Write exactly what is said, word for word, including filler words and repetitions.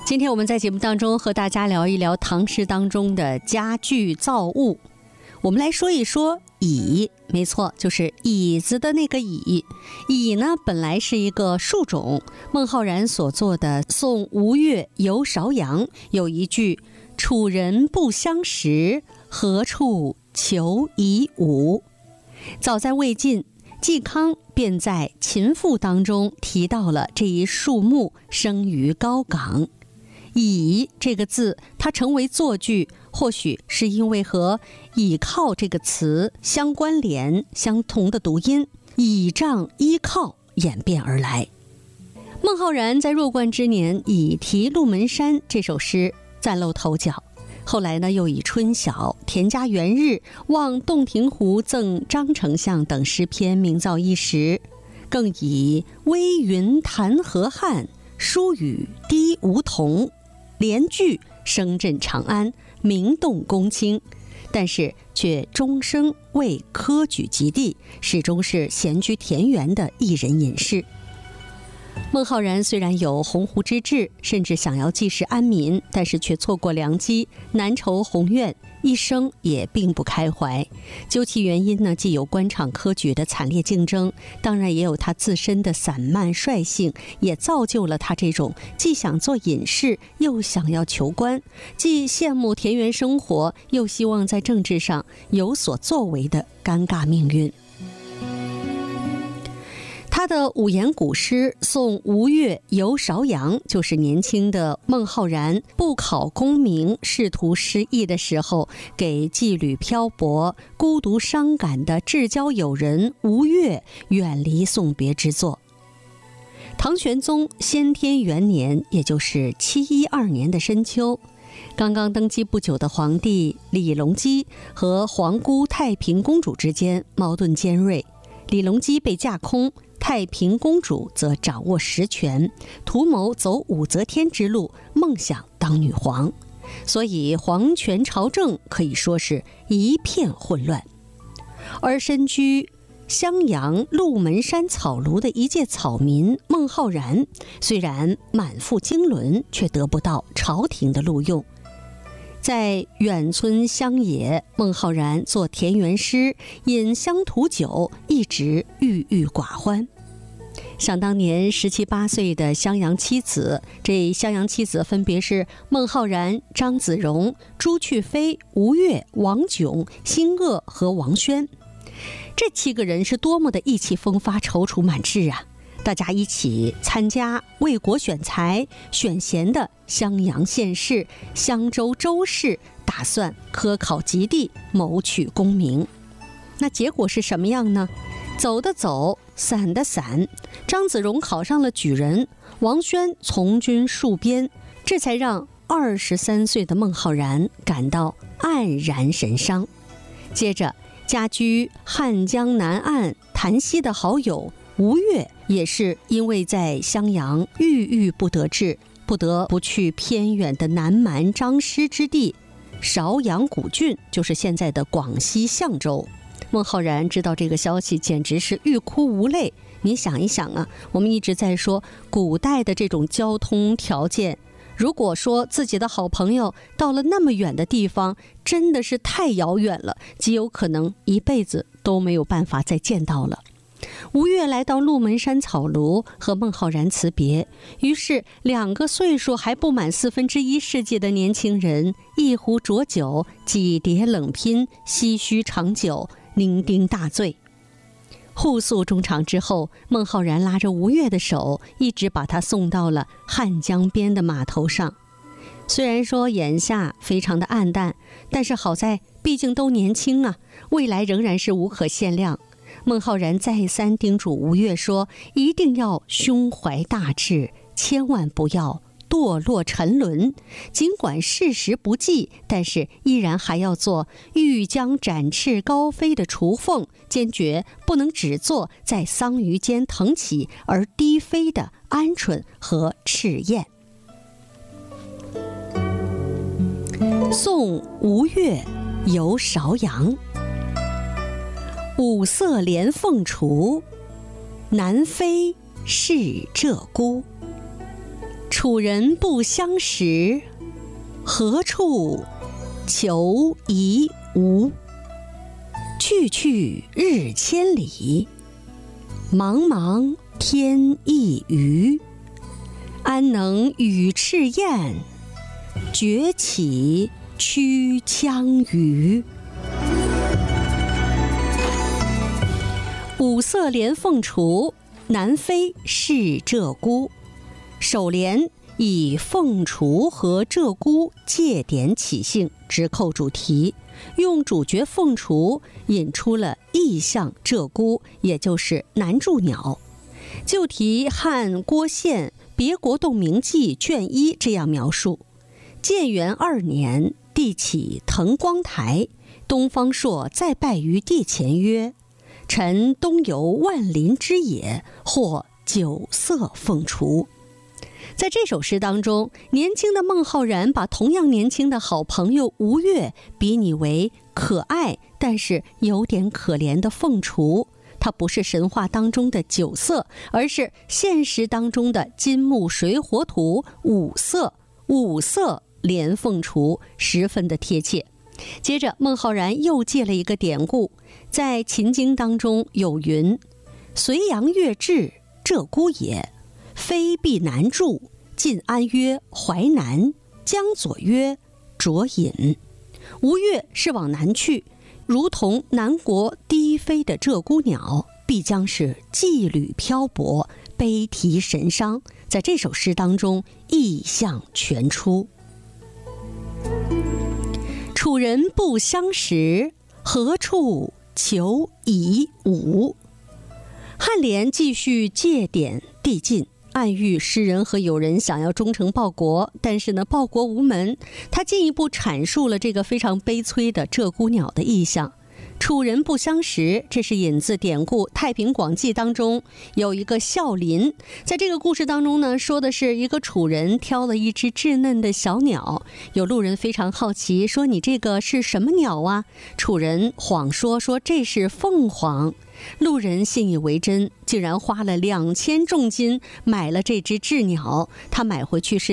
今天我们在节目当中和大家聊一聊唐诗当中的家具造物。我们来说一说椅，没错，就是椅子的那个椅。椅呢，本来是一个树种。孟浩然所作的《送吴越游韶阳》有一句“楚人不相识，何处求夷吾”。早在魏晋，嵇康便在《秦赋》当中提到了这一树木生于高岗。倚这个字，它成为作句，或许是因为和倚靠这个词相关联、相同的读音，倚仗、依靠演变而来。孟浩然在弱冠之年以题鹿门山这首诗崭露头角，后来呢，又以春晓、田家园日、望洞庭湖赠张丞相等诗篇名噪一时，更以微云弹河汉，疏雨滴梧桐连句声震长安，名动公卿，但是却终生未科举及第，始终是闲居田园的一人隐士。孟浩然虽然有鸿鹄之志，甚至想要济世安民，但是却错过良机，难酬宏愿，一生也并不开怀。究其原因呢，既有官场科举的惨烈竞争，当然也有他自身的散漫率性，也造就了他这种既想做隐士又想要求官，既羡慕田园生活又希望在政治上有所作为的尴尬命运。他的五言古诗《送吴越游韶阳》，就是年轻的孟浩然不考功名，仕途失意的时候，给羁旅漂泊、孤独伤感的至交友人吴越远离送别之作。唐玄宗先天元年，也就是七一二年的深秋，刚刚登基不久的皇帝李隆基和皇姑太平公主之间矛盾尖锐，李隆基被架空，太平公主则掌握实权，图谋走武则天之路，梦想当女皇，所以皇权朝政可以说是一片混乱。而身居襄阳鹿门山草庐的一介草民孟浩然，虽然满腹经纶，却得不到朝廷的录用。在远村乡野，孟浩然作田园诗，饮乡土酒，一直郁郁寡欢。想当年十七八岁的襄阳七子，这襄阳七子分别是孟浩然、张子荣、朱去飞、吴越、王炯、辛鄂和王宣。这七个人是多么的意气风发、踌躇满志啊！大家一起参加为国选才选贤的襄阳县试、襄州州试，打算科考及第，谋取功名。那结果是什么样呢？走的走，散的散，张子荣考上了举人，王宣从军戍边，这才让二十三岁的孟浩然感到黯然神伤。接着，家居汉江南岸潭溪的好友吴越，也是因为在襄阳郁郁不得志，不得不去偏远的南蛮张师之地韶阳古郡，就是现在的广西象州。孟浩然知道这个消息，简直是欲哭无泪。你想一想啊，我们一直在说古代的这种交通条件，如果说自己的好朋友到了那么远的地方，真的是太遥远了，极有可能一辈子都没有办法再见到了。吴越来到鹿门山草庐和孟浩然辞别，于是两个岁数还不满四分之一世纪的年轻人，一壶浊酒，几碟冷拼，唏嘘长久，酩酊大醉。互诉衷肠之后，孟浩然拉着吴越的手，一直把他送到了汉江边的码头上。虽然说眼下非常的暗淡，但是好在毕竟都年轻啊，未来仍然是无可限量。孟浩然再三叮嘱吴越说，一定要胸怀大志，千万不要堕落沉沦，尽管事实不济，但是依然还要做欲将展翅高飞的雏凤，坚决不能只做在桑榆间腾起而低飞的鹌鹑和赤雁。送吴越游韶阳，五色连凤雏，南飞是鹧鸪。 楚人不相识，何处求夷吾？去去日千里，茫茫天一隅。安能与赤焰，崛起驱羌余。五色莲凤雏，南非是鹧鸪。首联以凤雏和鹧鸪借点起兴，直扣主题，用主角凤雏引出了意象鹧鸪，也就是南柱鸟。就题汉郭宪《别国洞明记》卷一这样描述：建元二年，帝起腾光台，东方朔再拜于帝前曰：臣东游万林之野，获九色凤雏。在这首诗当中，年轻的孟浩然把同样年轻的好朋友吴越比拟为可爱但是有点可怜的凤雏。它不是神话当中的九色，而是现实当中的金木水火土五色，五色连凤雏，十分的贴切。接着孟浩然又借了一个典故，在秦经当中有云：隋阳月至，鹧鸪也，非避南柱，晋安曰淮南，江左曰卓隐。吴越是往南去，如同南国低飞的鹧鸪鸟，必将是羁旅漂泊，悲啼神伤。在这首诗当中意象全出。楚人不相识，何处求夷吾？颔联继续借点递进，暗喻诗人和友人想要忠诚报国，但是呢报国无门。他进一步阐述了这个非常悲催的鹧鸪鸟的意象。楚人不相识，这是引自典故《太平广记》当中有一个孝林。在这个故事当中呢，说的是一个楚人挑了一只稚嫩的小鸟，有路人非常好奇，说你这个是什么鸟啊？楚人谎说说这是凤凰。路人信以为真，竟然花了两千重金买了这只稚鸟。他买回去是